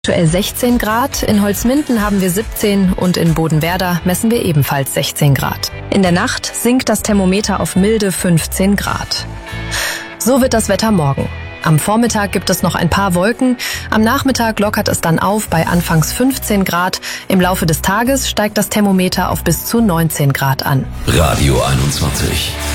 Aktuell 16 Grad, in Holzminden haben wir 17 und in Bodenwerder messen wir ebenfalls 16 Grad. In der Nacht sinkt das Thermometer auf milde 15 Grad. So wird das Wetter morgen. Am Vormittag gibt es noch ein paar Wolken, am Nachmittag lockert es dann auf bei anfangs 15 Grad. Im Laufe des Tages steigt das Thermometer auf bis zu 19 Grad an. Radio 21.